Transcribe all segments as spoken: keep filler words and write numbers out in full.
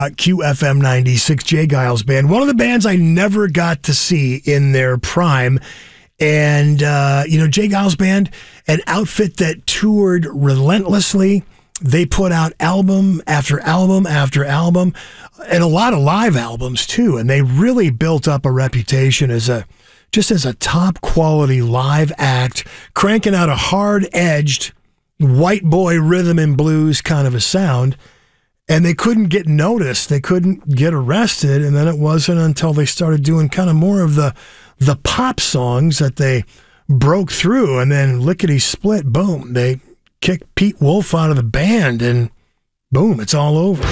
Uh, Q F M ninety-six, Jay Giles Band. One of the bands I never got to see in their prime. And, uh, you know, Jay Giles Band, an outfit that toured relentlessly. They put out album after album after album, and a lot of live albums too. And they really built up a reputation as a, just as a top quality live act, cranking out a hard edged white boy rhythm and blues kind of a sound. And they couldn't get noticed. They couldn't get arrested. And then it wasn't until they started doing kind of more of the, the pop songs that they broke through. And then lickety split, boom, they kicked Pete Wolf out of the band, and boom, it's all over.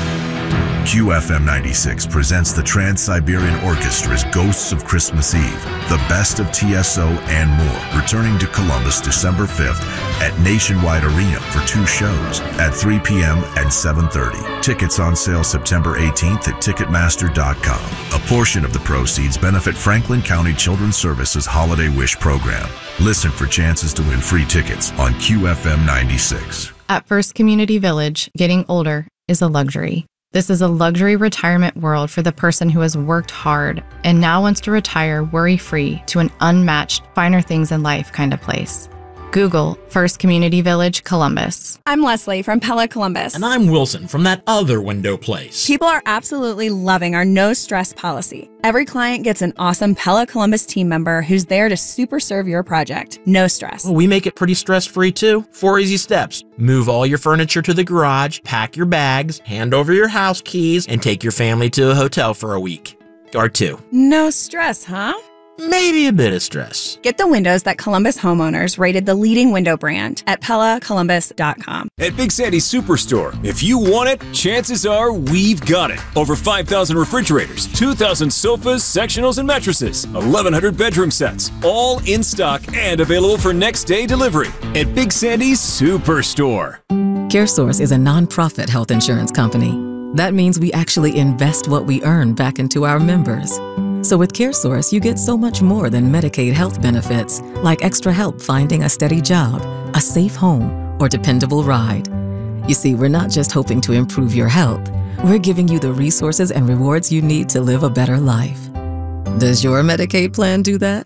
Q F M ninety-six presents the Trans-Siberian Orchestra's Ghosts of Christmas Eve, the best of T S O and more, returning to Columbus December fifth at Nationwide Arena for two shows at three p.m. and seven thirty. Tickets on sale September eighteenth at Ticketmaster dot com. A portion of the proceeds benefit Franklin County Children's Services Holiday Wish Program. Listen for chances to win free tickets on Q F M ninety-six. At First Community Village, getting older is a luxury. This is a luxury retirement world for the person who has worked hard and now wants to retire worry-free to an unmatched, finer things in life kind of place. Google First Community Village, Columbus. I'm Leslie from Pella Columbus. And I'm Wilson from that other window place. People are absolutely loving our no stress policy. Every client gets an awesome Pella Columbus team member who's there to super serve your project. No stress. Well, we make it pretty stress-free too. Four easy steps. Move all your furniture to the garage, pack your bags, hand over your house keys, and take your family to a hotel for a week. Or two. No stress, huh? Maybe a bit of stress. Get the windows that Columbus homeowners rated the leading window brand at Pella Columbus dot com. At Big Sandy's Superstore, if you want it, chances are we've got it. Over five thousand refrigerators, two thousand sofas, sectionals, and mattresses, eleven hundred bedroom sets, all in stock and available for next day delivery at Big Sandy's Superstore. CareSource is a nonprofit health insurance company. That means we actually invest what we earn back into our members. So with CareSource, you get so much more than Medicaid health benefits, like extra help finding a steady job, a safe home, or dependable ride. You see, we're not just hoping to improve your health. We're giving you the resources and rewards you need to live a better life. Does your Medicaid plan do that?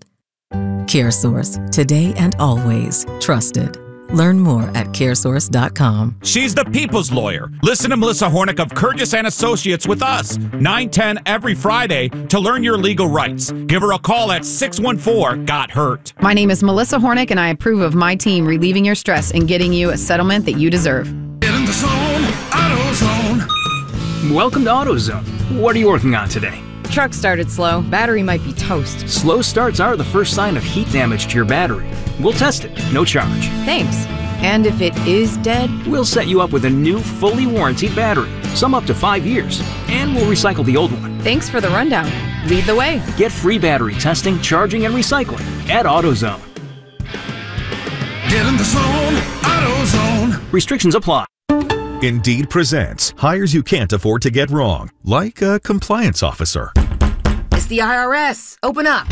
CareSource, today and always trusted. Learn more at CareSource dot com. She's the people's lawyer. Listen to Melissa Hornick of Curtis and Associates with us, nine ten every Friday, to learn your legal rights. Give her a call at six one four, got hurt. My name is Melissa Hornick, and I approve of my team relieving your stress and getting you a settlement that you deserve. Get in the zone, AutoZone. Welcome to AutoZone. What are you working on today? Truck started slow. Battery might be toast. Slow starts are the first sign of heat damage to your battery. We'll test it, no charge. Thanks. And if it is dead? We'll set you up with a new, fully warranted battery, some up to five years, and we'll recycle the old one. Thanks for the rundown. Lead the way. Get free battery testing, charging, and recycling at AutoZone. Get in the zone, AutoZone. Restrictions apply. Indeed presents hires you can't afford to get wrong, like a compliance officer. It's the I R S. Open up.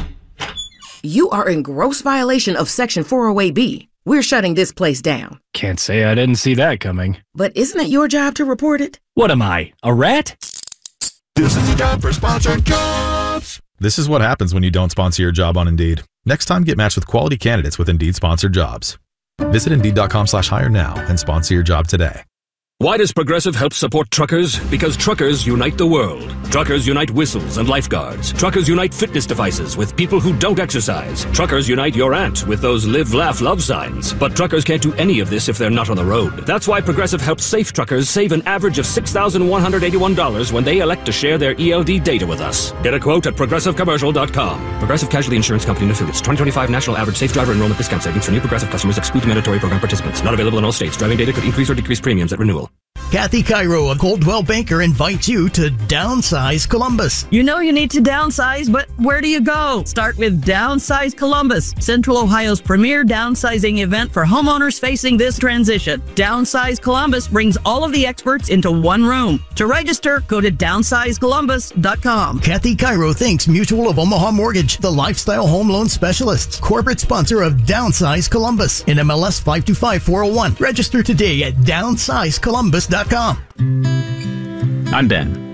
You are in gross violation of Section four oh eight B. We're shutting this place down. Can't say I didn't see that coming. But isn't it your job to report it? What am I, a rat? This is the job for sponsored jobs. This is what happens when you don't sponsor your job on Indeed. Next time, get matched with quality candidates with Indeed sponsored jobs. Visit Indeed.com slash hire now and sponsor your job today. Why does Progressive help support truckers? Because truckers unite the world. Truckers unite whistles and lifeguards. Truckers unite fitness devices with people who don't exercise. Truckers unite your aunt with those live, laugh, love signs. But truckers can't do any of this if they're not on the road. That's why Progressive helps safe truckers save an average of six thousand one hundred eighty-one dollars when they elect to share their E L D data with us. Get a quote at Progressive Commercial dot com. Progressive Casualty Insurance Company and Affiliates. twenty twenty-five National Average Safe Driver Enrollment Discount Savings for new Progressive customers exclude mandatory program participants. Not available in all states. Driving data could increase or decrease premiums at renewal. Kathy Cairo of Coldwell Banker invites you to Downsize Columbus. You know you need to downsize, but where do you go? Start with Downsize Columbus, Central Ohio's premier downsizing event for homeowners facing this transition. Downsize Columbus brings all of the experts into one room. To register, go to downsize columbus dot com. Kathy Cairo thanks Mutual of Omaha Mortgage, the lifestyle home loan specialists, corporate sponsor of Downsize Columbus, in M L S five two five four oh one. Register today at downsize columbus dot com. I'm Ben.